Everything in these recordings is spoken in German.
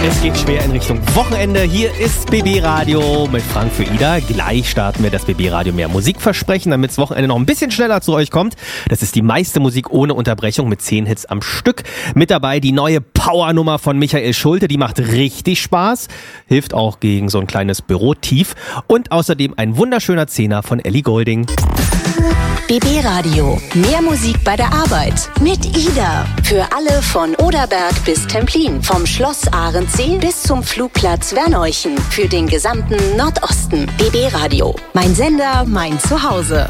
Es geht schwer in Richtung Wochenende. Hier ist BB Radio mit Frank für Ida. Gleich starten wir das BB Radio mehr Musikversprechen, damit das Wochenende noch ein bisschen schneller zu euch kommt. Das ist die meiste Musik ohne Unterbrechung mit 10 Hits am Stück. Mit dabei die neue Powernummer von Michael Schulte. Die macht richtig Spaß. Hilft auch gegen so ein kleines Bürotief. Und außerdem ein wunderschöner Zehner von Ellie Goulding. BB Radio. Mehr Musik bei der Arbeit. Mit Ida. Für alle von Oderberg bis Templin. Vom Schloss Ahrensee bis zum Flugplatz Werneuchen. Für den gesamten Nordosten. BB Radio. Mein Sender, mein Zuhause.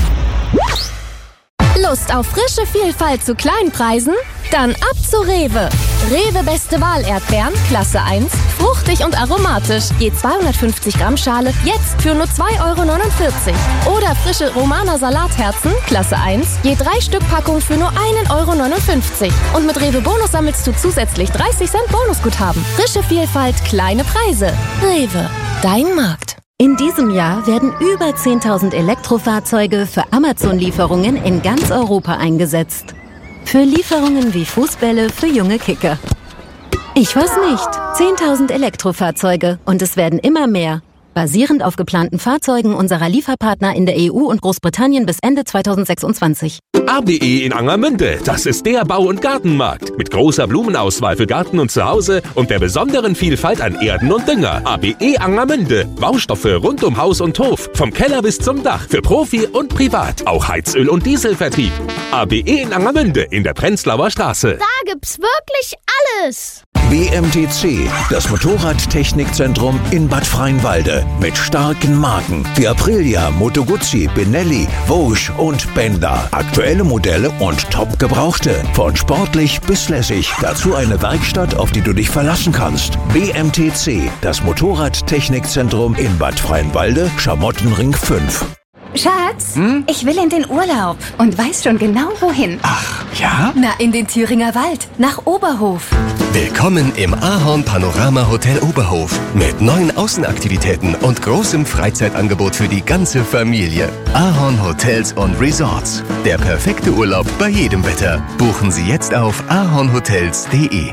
Lust auf frische Vielfalt zu Kleinpreisen? Dann ab zu Rewe. Rewe Beste Wahl Erdbeeren, Klasse 1, fruchtig und aromatisch. Je 250 Gramm Schale, jetzt für nur 2,49 €. Oder frische Romaner Salatherzen, Klasse 1, je 3 Stück Packung für nur 1,59 €. Und mit Rewe Bonus sammelst du zusätzlich 30 Cent Bonusguthaben. Frische Vielfalt, kleine Preise. Rewe, dein Markt. In diesem Jahr werden über 10.000 Elektrofahrzeuge für Amazon-Lieferungen in ganz Europa eingesetzt. Für Lieferungen wie Fußbälle für junge Kicker. Ich weiß nicht. 10.000 Elektrofahrzeuge und es werden immer mehr. Basierend auf geplanten Fahrzeugen unserer Lieferpartner in der EU und Großbritannien bis Ende 2026. ABE in Angermünde, das ist der Bau- und Gartenmarkt. Mit großer Blumenauswahl für Garten und Zuhause und der besonderen Vielfalt an Erden und Dünger. ABE Angermünde, Baustoffe rund um Haus und Hof, vom Keller bis zum Dach, für Profi und Privat. Auch Heizöl- und Dieselvertrieb. ABE in Angermünde in der Prenzlauer Straße. Da gibt's wirklich alles. BMTC, das Motorradtechnikzentrum in Bad Freienwalde. Mit starken Marken wie Aprilia, Moto Guzzi, Benelli, Vosges und Bender. Aktuelle Modelle und top gebrauchte. Von sportlich bis lässig. Dazu eine Werkstatt, auf die du dich verlassen kannst. BMTC, das Motorradtechnikzentrum in Bad Freienwalde, Schamottenring 5. Schatz, ich will in den Urlaub und weiß schon genau wohin. Ach, ja? Na, in den Thüringer Wald, nach Oberhof. Willkommen im Ahorn Panorama Hotel Oberhof. Mit neuen Außenaktivitäten und großem Freizeitangebot für die ganze Familie. Ahorn Hotels und Resorts. Der perfekte Urlaub bei jedem Wetter. Buchen Sie jetzt auf ahornhotels.de.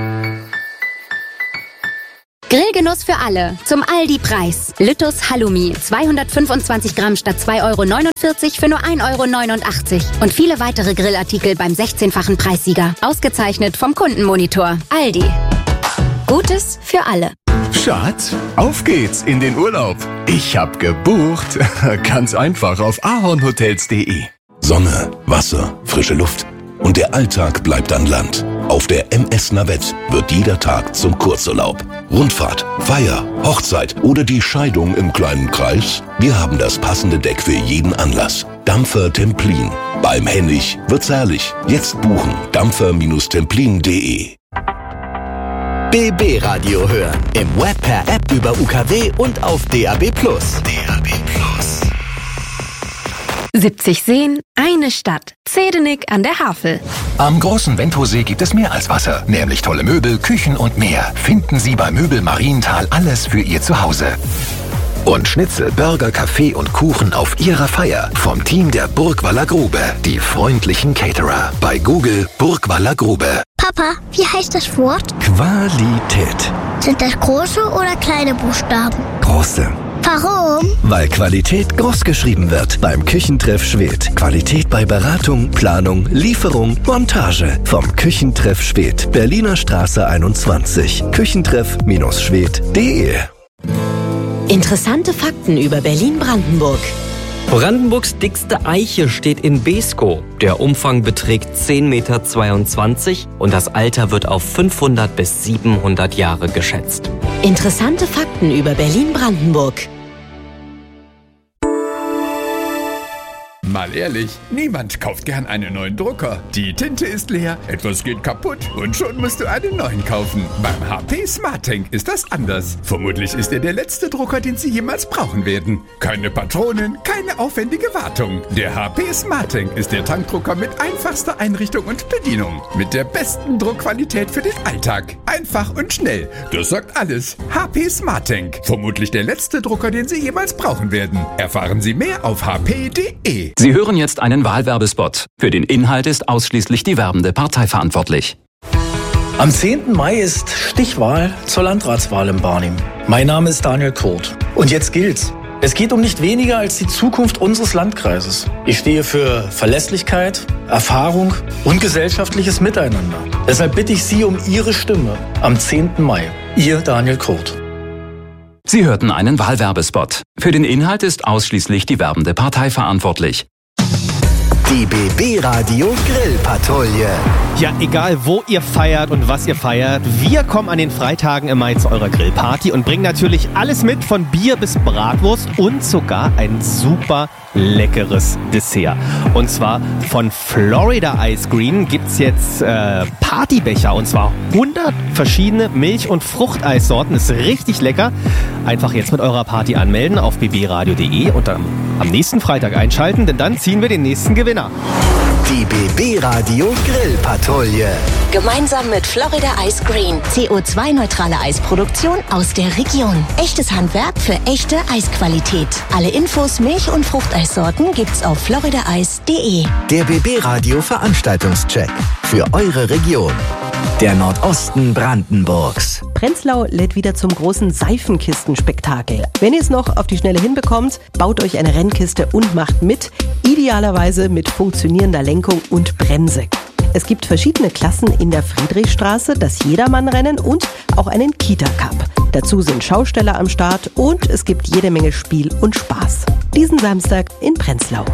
Grillgenuss für alle. Zum Aldi-Preis. Lüttus Halloumi. 225 Gramm statt 2,49 € für nur 1,89 €. Und viele weitere Grillartikel beim 16-fachen Preissieger. Ausgezeichnet vom Kundenmonitor. Aldi. Gutes für alle. Schatz, auf geht's in den Urlaub. Ich hab gebucht. Ganz einfach auf ahornhotels.de. Sonne, Wasser, frische Luft. Und der Alltag bleibt an Land. Auf der MS Navette wird jeder Tag zum Kurzurlaub. Rundfahrt, Feier, Hochzeit oder die Scheidung im kleinen Kreis? Wir haben das passende Deck für jeden Anlass. Dampfer Templin. Beim Hennig wird's herrlich. Jetzt buchen. dampfer-templin.de. BB Radio hören. Im Web per App über UKW und auf DAB+. DAB+. 70 Seen, eine Stadt. Zedenick an der Havel. Am großen Wendhosee gibt es mehr als Wasser, nämlich tolle Möbel, Küchen und mehr. Finden Sie bei Möbel Marienthal alles für Ihr Zuhause. Und Schnitzel, Burger, Kaffee und Kuchen auf Ihrer Feier vom Team der Burgwaller Grube. Die freundlichen Caterer. Bei Google Burgwaller Grube. Papa, wie heißt das Wort? Qualität. Sind das große oder kleine Buchstaben? Große. Warum? Weil Qualität groß geschrieben wird beim Küchentreff Schwedt. Qualität bei Beratung, Planung, Lieferung, Montage. Vom Küchentreff Schwedt. Berliner Straße 21. Küchentreff-schwedt.de. Interessante Fakten über Berlin-Brandenburg. Brandenburgs dickste Eiche steht in Beeskow. Der Umfang beträgt 10,22 Meter und das Alter wird auf 500 bis 700 Jahre geschätzt. Interessante Fakten über Berlin-Brandenburg. Mal ehrlich, niemand kauft gern einen neuen Drucker. Die Tinte ist leer, etwas geht kaputt und schon musst du einen neuen kaufen. Beim HP SmartTank ist das anders. Vermutlich ist er der letzte Drucker, den Sie jemals brauchen werden. Keine Patronen, keine aufwendige Wartung. Der HP SmartTank ist der Tankdrucker mit einfachster Einrichtung und Bedienung. Mit der besten Druckqualität für den Alltag. Einfach und schnell. Das sagt alles. HP SmartTank. Vermutlich der letzte Drucker, den Sie jemals brauchen werden. Erfahren Sie mehr auf hp.de. Sie hören jetzt einen Wahlwerbespot. Für den Inhalt ist ausschließlich die werbende Partei verantwortlich. Am 10. Mai ist Stichwahl zur Landratswahl in Barnim. Mein Name ist Daniel Kurt. Und jetzt gilt's. Es geht um nicht weniger als die Zukunft unseres Landkreises. Ich stehe für Verlässlichkeit, Erfahrung und gesellschaftliches Miteinander. Deshalb bitte ich Sie um Ihre Stimme am 10. Mai. Ihr Daniel Kurt. Sie hörten einen Wahlwerbespot. Für den Inhalt ist ausschließlich die werbende Partei verantwortlich. Die BB Radio Grillpatrouille. Ja, egal wo ihr feiert und was ihr feiert, wir kommen an den Freitagen im Mai zu eurer Grillparty und bringen natürlich alles mit, von Bier bis Bratwurst und sogar ein super leckeres Dessert. Und zwar von Florida Ice Cream gibt's jetzt Partybecher, und zwar 100 verschiedene Milch- und Fruchteissorten. Ist richtig lecker. Einfach jetzt mit eurer Party anmelden auf bbradio.de und dann am nächsten Freitag einschalten, denn dann ziehen wir den nächsten Gewinner. Die BB Radio Grillpatrouille. Gemeinsam mit Florida Ice Green. CO2-neutrale Eisproduktion aus der Region. Echtes Handwerk für echte Eisqualität. Alle Infos, Milch- und Fruchteissorten gibt's auf floridaice.de. Der BB Radio Veranstaltungscheck für eure Region. Der Nordosten Brandenburgs. Prenzlau lädt wieder zum großen Seifenkistenspektakel. Wenn ihr es noch auf die Schnelle hinbekommt, baut euch eine Rennkiste und macht mit. Idealerweise mit funktionierender Lenkung und Bremse. Es gibt verschiedene Klassen in der Friedrichstraße, das Jedermann-Rennen und auch einen Kita-Cup. Dazu sind Schausteller am Start und es gibt jede Menge Spiel und Spaß. Diesen Samstag in Prenzlau.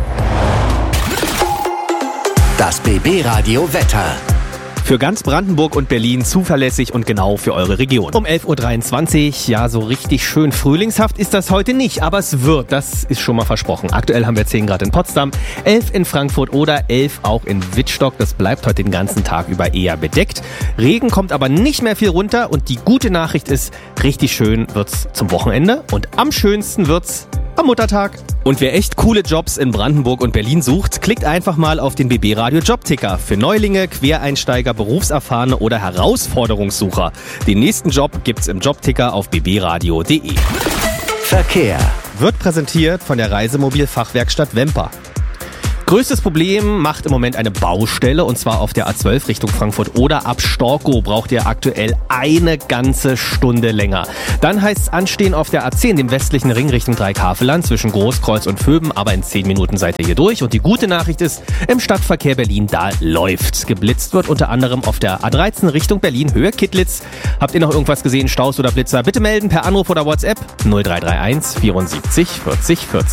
Das BB Radio Wetter. Für ganz Brandenburg und Berlin zuverlässig und genau für eure Region. Um 11.23 Uhr, ja, so richtig schön frühlingshaft ist das heute nicht, aber es wird, das ist schon mal versprochen. Aktuell haben wir 10 Grad in Potsdam, 11 in Frankfurt oder 11 auch in Wittstock. Das bleibt heute den ganzen Tag über eher bedeckt. Regen kommt aber nicht mehr viel runter und die gute Nachricht ist, richtig schön wird's zum Wochenende und am schönsten wird's am Muttertag. Und wer echt coole Jobs in Brandenburg und Berlin sucht, klickt einfach mal auf den BB Radio Jobticker. Für Neulinge, Quereinsteiger, Berufserfahrene oder Herausforderungssucher. Den nächsten Job gibt's im Jobticker auf bbradio.de. Verkehr wird präsentiert von der Reisemobil-Fachwerkstatt Wemper. Größtes Problem macht im Moment eine Baustelle, und zwar auf der A12 Richtung Frankfurt oder ab Storkow braucht ihr aktuell eine ganze Stunde länger. Dann heißt es anstehen auf der A10, dem westlichen Ring Richtung Dreieckhaveland zwischen Großkreuz und Vöben, aber in 10 Minuten seid ihr hier durch. Und die gute Nachricht ist, im Stadtverkehr Berlin, da läuft's. Geblitzt wird unter anderem auf der A13 Richtung Berlin, Höhe Kittlitz. Habt ihr noch irgendwas gesehen, Staus oder Blitzer? Bitte melden per Anruf oder WhatsApp 0331 74 40 40.